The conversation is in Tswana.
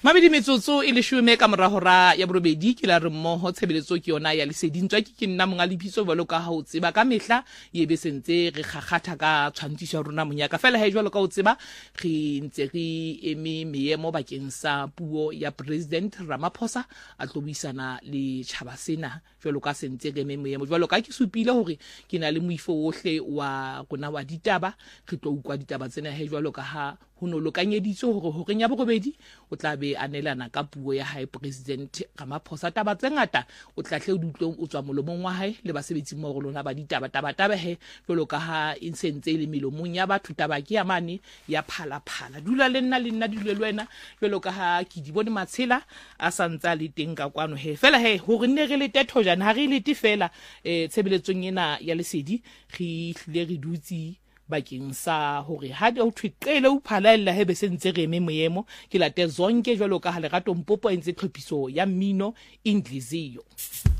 Mabedi metsotso e leshome ka morahora ya borobedi ke la re mmoho tshebeletso ke yona ya lesedintswa ke nna monga lebitso jwalo ka ha o tseba ka mehla ye be sentse re kgakgatha ka tshwantshiso ya rona monyaka fela ha jwalo ka o tseba re ntse re eme meemo bakeng sa puo ya President Ramaphosa a tlo buisana le tjhaba sena jwalo ka sentse re eme meemo jwalo ka ke supile hore ke na le moifo ohle wa rona wa ditaba re tlo ukwa ditaba tsena he jwalo ka ha ho no lokanyeditswe hore ho renya borobedi o tla be anelana ka puo ya hae President Ramaphosa taba tse ngata o tla hle dutlong o tswa molomong wa hae le basebetsi mmoho lona ba ditaba he jwalo ka ha e sentse le melomong ya batho taba ke ya mane ya phala dula le nna dule le wena jwalo ka ha ke di bone matshela a santsa le teng ka kwano he fela he hore nne re le tetho jana ha re le tefela tshebeletsong ena ya lesedi re hlile re dutsi bakeng sa hore ha o thweqele o phalaella hebe sentse re eme moemo ke late zonke jwalo ka ha lerato mpopo entse tlhophiso ya mmino Inhliziyo.